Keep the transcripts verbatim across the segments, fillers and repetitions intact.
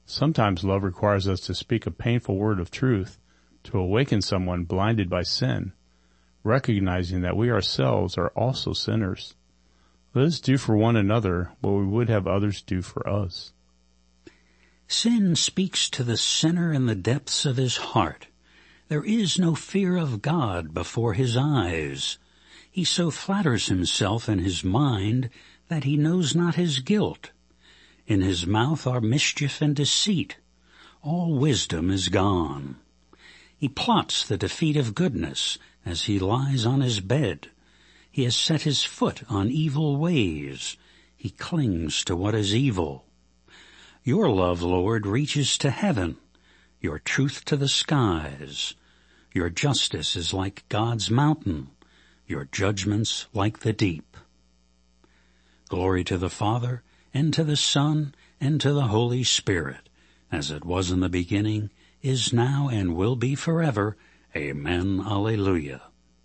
Sometimes love requires us to speak a painful word of truth to awaken someone blinded by sin, recognizing that we ourselves are also sinners. Let us do for one another what we would have others do for us. Sin speaks to the sinner in the depths of his heart. There is no fear of God before his eyes. He so flatters himself in his mind that he knows not his guilt. In his mouth are mischief and deceit. All wisdom is gone. He plots the defeat of goodness as he lies on his bed. He has set his foot on evil ways. He clings to what is evil. Your love, Lord, reaches to heaven, your truth to the skies. Your justice is like God's mountain, your judgments like the deep. Glory to the Father, and to the Son, and to the Holy Spirit, as it was in the beginning, is now, and will be forever. Amen. Alleluia.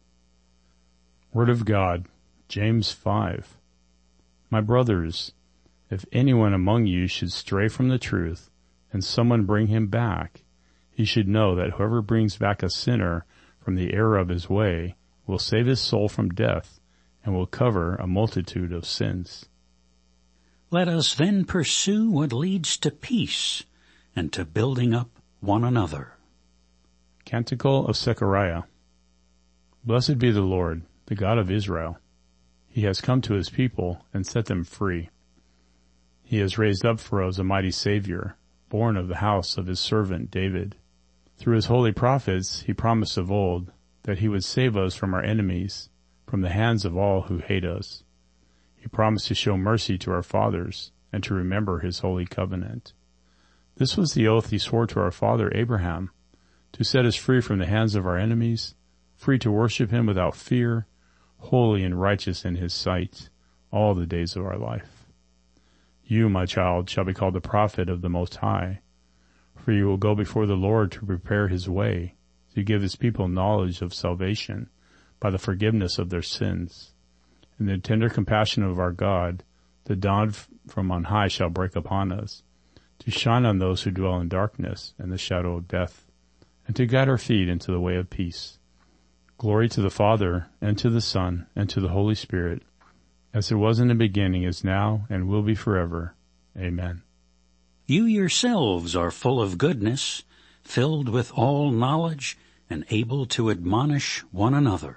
Word of God, James five. My brothers, if anyone among you should stray from the truth, and someone bring him back, he should know that whoever brings back a sinner from the error of his way will save his soul from death, and will cover a multitude of sins. Let us then pursue what leads to peace, and to building up one another. Canticle of Zechariah. Blessed be the Lord, the God of Israel. He has come to his people and set them free. He has raised up for us a mighty Savior, born of the house of his servant David. Through his holy prophets he promised of old that he would save us from our enemies, from the hands of all who hate us. He promised to show mercy to our fathers and to remember his holy covenant. This was the oath he swore to our father Abraham, to set us free from the hands of our enemies, free to worship him without fear, holy and righteous in his sight, all the days of our life. You, my child, shall be called the prophet of the Most High, for you will go before the Lord to prepare his way, to give his people knowledge of salvation by the forgiveness of their sins. In the tender compassion of our God, the dawn from on high shall break upon us, to shine on those who dwell in darkness and the shadow of death, and to guide our feet into the way of peace. Glory to the Father, and to the Son, and to the Holy Spirit, as it was in the beginning, is now, and will be forever. Amen. You yourselves are full of goodness, filled with all knowledge, and able to admonish one another.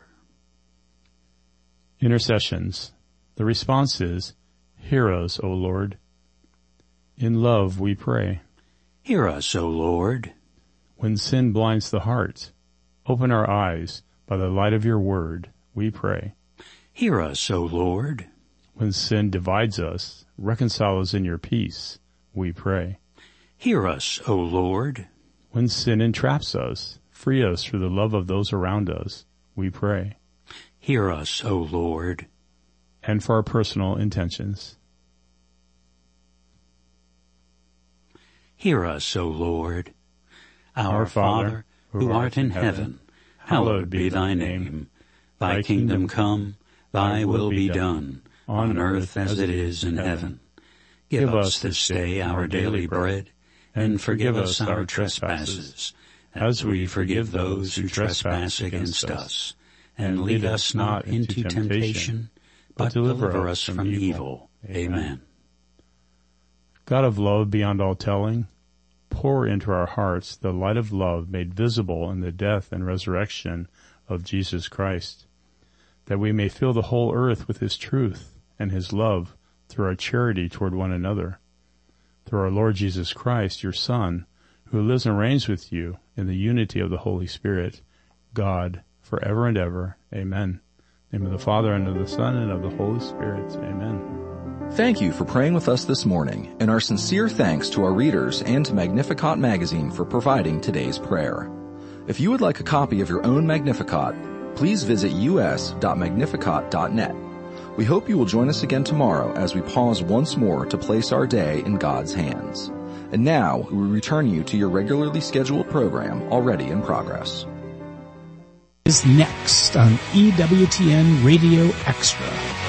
Intercessions. The response is, Hear us, O Lord. In love we pray. Hear us, O Lord. When sin blinds the heart, open our eyes by the light of your word, we pray. Hear us, O Lord. When sin divides us, reconcile us in your peace, we pray. Hear us, O Lord. When sin entraps us, free us through the love of those around us, we pray. Hear us, O Lord. And for our personal intentions. Hear us, O Lord. Our, Our Father, who art in heaven, hallowed be thy name. Thy kingdom come, thy will be done, on earth as it is in heaven. Give us this day our daily bread, and forgive us our trespasses, as we forgive those who trespass against us. And lead us not into temptation, but deliver us from evil. Amen. God of love beyond all telling, pour into our hearts the light of love made visible in the death and resurrection of Jesus Christ, that we may fill the whole earth with his truth and his love through our charity toward one another. Through our Lord Jesus Christ, your Son, who lives and reigns with you in the unity of the Holy Spirit, God, forever and ever. Amen. In the name of the Father, and of the Son, and of the Holy Spirit. Amen. Thank you for praying with us this morning, and our sincere thanks to our readers and to Magnificat magazine for providing today's prayer. If you would like a copy of your own Magnificat, please visit u s dot magnificat dot net. We hope you will join us again tomorrow as we pause once more to place our day in God's hands. And now we return you to your regularly scheduled program already in progress. Is next on E W T N Radio Extra.